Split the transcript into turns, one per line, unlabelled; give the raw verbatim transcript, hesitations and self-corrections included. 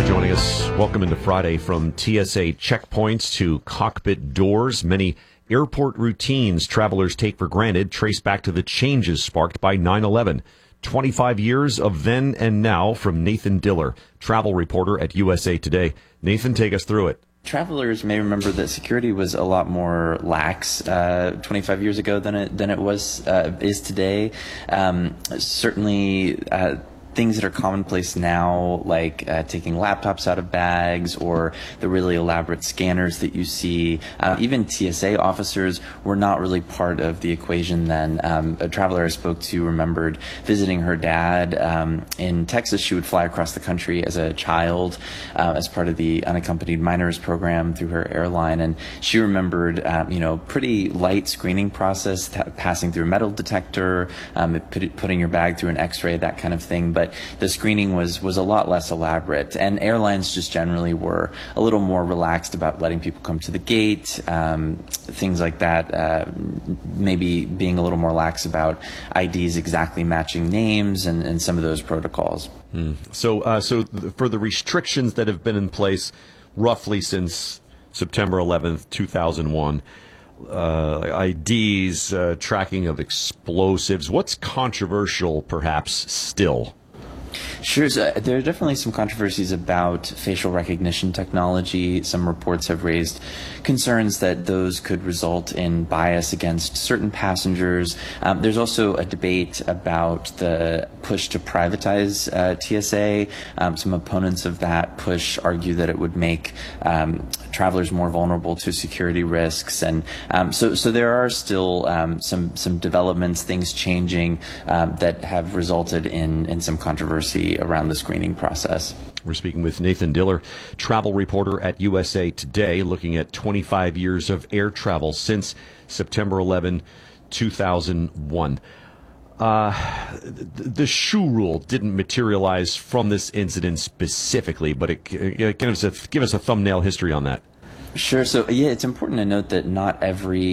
joining us. Welcome into Friday. From T S A checkpoints to cockpit doors, many airport routines travelers take for granted trace back to the changes sparked by nine eleven. twenty-five years of then and now, from Nathan Diller, travel reporter at U S A Today. Nathan, take us through it.
Travelers may remember that security was a lot more lax uh, twenty-five years ago than it than it was uh, is today. Um, certainly. Uh, Things that are commonplace now, like uh, taking laptops out of bags or the really elaborate scanners that you see. Uh, even T S A officers were not really part of the equation then. Um, a traveler I spoke to remembered visiting her dad um, in Texas. She would fly across the country as a child uh, as part of the unaccompanied minors program through her airline. And she remembered, um, you know, pretty light screening process, t- passing through a metal detector, um, put, putting your bag through an x-ray, that kind of thing. But the screening was was a lot less elaborate, and airlines just generally were a little more relaxed about letting people come to the gate, um, things like that. Uh, maybe being a little more lax about I Ds exactly matching names and, and some of those protocols.
Hmm. So, uh, so th- for the restrictions that have been in place roughly since September eleventh, two thousand one. Uh, I Ds, uh, tracking of explosives. What's controversial, perhaps, still?
Sure. So there are definitely some controversies about facial recognition technology. Some reports have raised concerns that those could result in bias against certain passengers. Um, there's also a debate about the push to privatize uh, T S A. Um, some opponents of that push argue that it would make um, travelers more vulnerable to security risks. And um, so, so there are still um, some some developments, things changing um, that have resulted in in some controversy around the screening process.
We're speaking with Nathan Diller, travel reporter at U S A Today, looking at twenty-five years of air travel since September eleventh, two thousand one. Uh, the shoe rule didn't materialize from this incident specifically, but it, it give us a, give us a thumbnail history on that.
Sure. So, yeah, it's important to note that not every